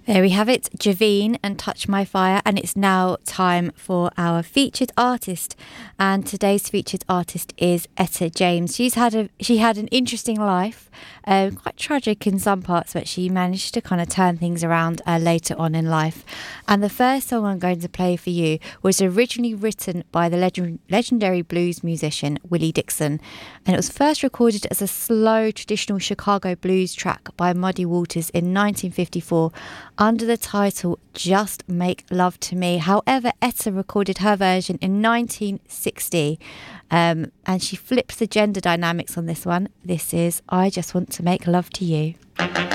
There we have it, Javine and Touch My Fire, and it's now time for our featured artist. And today's featured artist is Etta James. She had an interesting life, quite tragic in some parts, but she managed to kind of turn things around later on in life. And the first song I'm going to play for you was originally written by the legendary blues musician Willie Dixon, and it was first recorded as a slow traditional Chicago blues track by Muddy Waters in 1954 under the title Just Make Love to Me. However, Etta recorded her version in 1960, and she flips the gender dynamics on this one. This is I Just Want to Make Love to You.